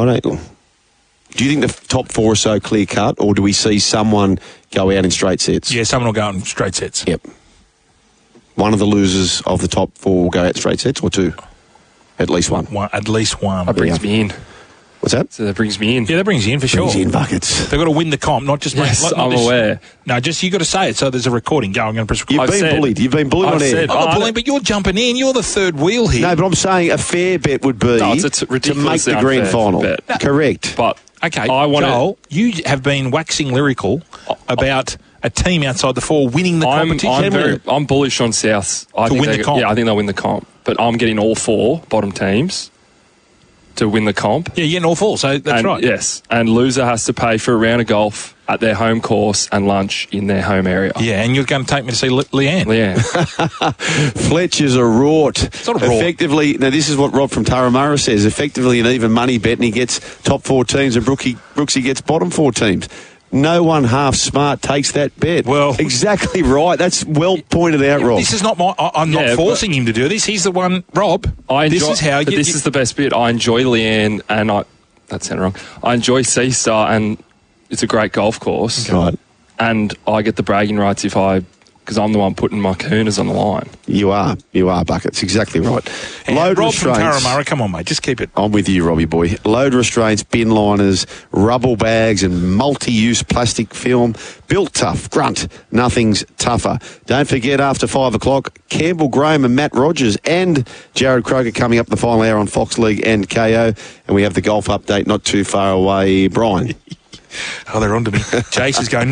I don't. Do you think the top four are so clear cut, or do we see someone go out in straight sets? Yeah, someone will go out in straight sets. Yep. One of the losers of the top four will go out straight sets, or two? At least one. At least one. That brings me in. What's that? So that brings me in. Yeah, that brings you in for sure. Brings you in buckets. They've got to win the comp, not just... Yes, not I'm aware. No, just you got to say it so there's a recording. Go, I'm going to press record. You've been bullied. You've been bullied on air. said- I'm not bullying, but you're jumping in. You're the third wheel here. No, but I'm saying a fair bet would be No, it's to make ridiculously the grand unfair final. bet. Correct. But Okay, I want Joel, you have been waxing lyrical about a team outside the four winning the competition. I'm bullish on Souths. I think win the comp. Yeah, I think they'll win the comp. But I'm getting all four bottom teams to win the comp. Yeah, you're getting all four, so that's And right. Yes, and loser has to pay for a round of golf at their home course and lunch in their home area. Yeah, and you're going to take me to see Leanne. Fletcher's a rort. not a rort. Effectively, now this is what Rob from Turramurra says, effectively an even money bet, and he gets top four teams, and Brooksy gets bottom four teams. No one half smart takes that bet. Well, exactly right. That's well pointed out, Rob. This is not my... I'm not forcing him to do this. He's the one... Rob, this is the best bit. I enjoy Leanne, and that sounded wrong. I enjoy Seastar, and it's a great golf course. Right. And I get the bragging rights because I'm the one putting my Cooners on the line. You are, Buckets. Exactly right. And Load Rob from restraints. Turramurra, come on, mate, just keep it. I'm with you, Robbie boy. Load restraints, bin liners, rubble bags and multi-use plastic film. Built tough. Grunt. Nothing's tougher. Don't forget, after 5 o'clock, Campbell Graham and Matt Rogers and Jared Kroger coming up the final hour on Fox League and KO. And we have the golf update not too far away. Brian. Oh, they're on to me. Jace is going...